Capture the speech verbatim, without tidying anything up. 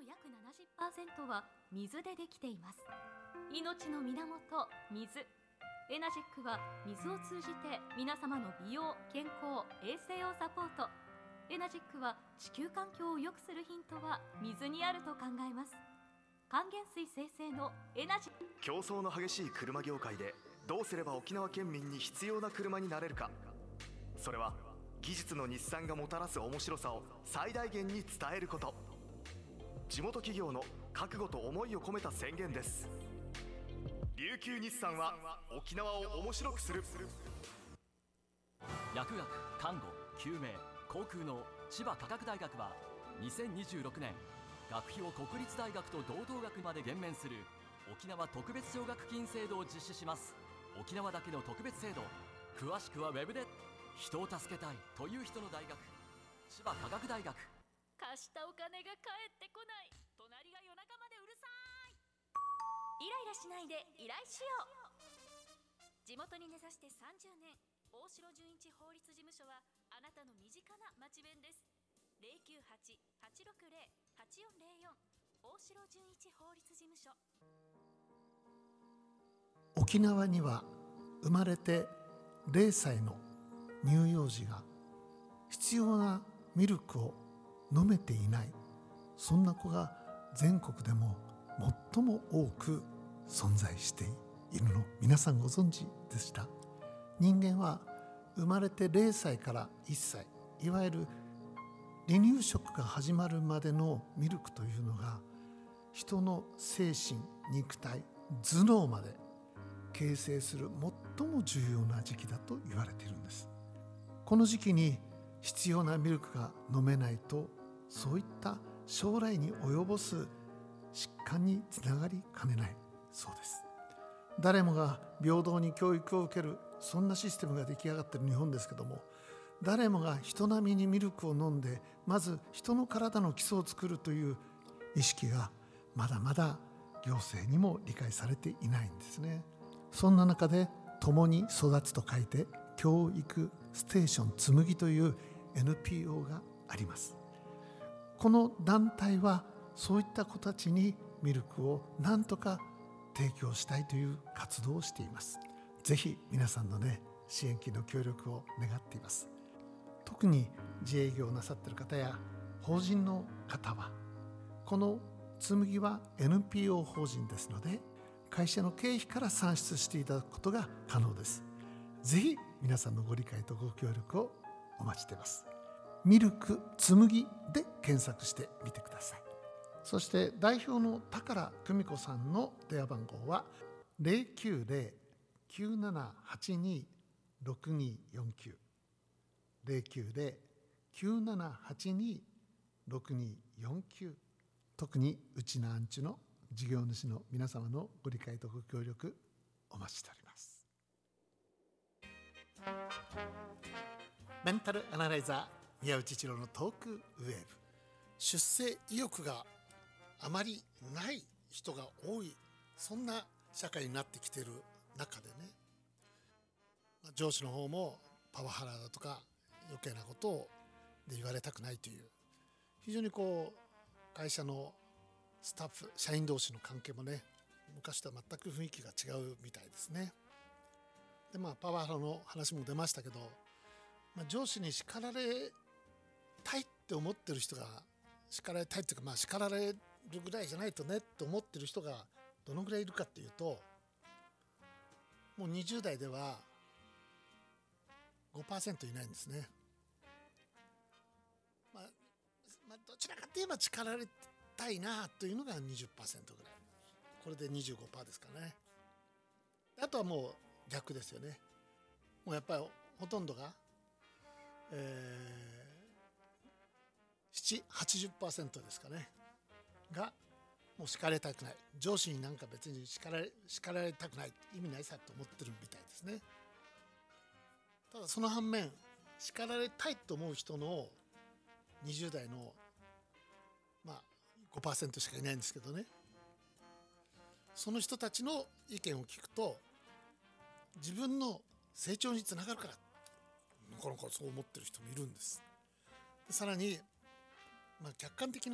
約 ななじゅっパーセント は水でできています。命の源、水。エナジックは水を通じて皆様の美容、健康、衛生をサポート。エナジックは地球環境を良くするヒントは水にあると考えます。還元水生成のエナジック。 競争の激しい車業界でどうすれば沖縄県民に必要な車になれるか。それは技術の日産がもたらす面白さを最大限に伝えること。地元企業の覚悟と思いを込めた宣言です。琉球日産は沖縄を面白くする。 薬学、看護、救命、航空の千葉科学大学はにせんにじゅうろくねん学費を国立大学と同等額まで減免する沖縄特別奨学金制度を実施します。沖縄だけの特別制度。詳しくはウェブで。人を助けたいという人の大学、千葉科学大学。 貸したお金が返ってこない。隣が夜中までうるさい。イライラしないで依頼しよう。地元に根ざしてさんじゅうねん、大城純一法律事務所はあなたの身近な町弁です。 ゼロきゅうはち はちろくゼロ はちよんゼロよん 大城純一法律事務所。 沖縄には生まれてゼロさいの乳幼児が必要なミルクを飲めていない、そんな子が全国でも最も多く存在しているの皆さんご存知でした？人間は生まれてゼロさいからいっさい、いわゆる離乳食が始まるまでのミルクというのが人の精神、肉体、頭脳まで形成する最も重要な時期だと言われているんです。この時期に必要なミルクが飲めないと、そういった将来に及ぼす疾患につながりかねないそうです。誰もが平等に教育を受ける、そんなシステムが出来上がっている日本ですけども、誰もが人並みにミルクを飲んで、まず人の体の基礎を作るという意識がまだまだ行政にも理解されていないんですね。そんな中で、共に育つと書いて教育ステーションつむぎという エヌピーオー があります。この団体はそういった子たちにミルクを何とか提供したいという活動をしています。ぜひ皆さんのね、支援金の協力を願っています。特に自営業をなさっている方や法人の方は、このつむぎは エヌピーオー 法人ですので、会社の経費から算出していただくことが可能です。ぜひ皆さんのご理解とご協力をお待ちしています。ミルクつむぎで検索してみてください。そして代表の宝久美子さんの電話番号は ゼロきゅうゼロ きゅうななはちに ろくによんきゅう ゼロきゅうゼロ きゅうななはちに ろくによんきゅう。特にうちなーんちゅの事業主の皆様のご理解とご協力お待ちしております。メンタルアナライザー宮内一郎のトークウェーブ。出世意欲があまりない人が多い、そんな社会になってきている中でね、上司の方もパワハラだとか余計なことをで言われたくないという、非常にこう会社のスタッフ社員同士の関係もね、昔とは全く雰囲気が違うみたいですね。でまあパワハラの話も出ましたけど、まあ、上司に叱られたいって思ってる人が、叱られたいっていうか、まあ叱られるぐらいじゃないとねって思ってる人がどのぐらいいるかっていうと、もうにじゅう代では ごパーセント いないんですね。まあ、まあ、どちらかといえば叱られたいなというのが にじゅっパーセント ぐらい。これで にじゅうごパーセント ですかね。あとはもう逆ですよね。もうやっぱりほとんどが、えー、ななじゅう、はちじゅっパーセント ですかねがもう叱られたくない、上司になんか別に叱られ、叱られたくない、意味ないさと思ってるみたいですね。ただその反面、叱られたいと思う人のにじゅう代のまあ ごパーセント しかいないんですけどね、その人たちの意見を聞くと、自分の成長につながるからなかなかそう思ってる人もいるんです。でさらに、まあ、客観的な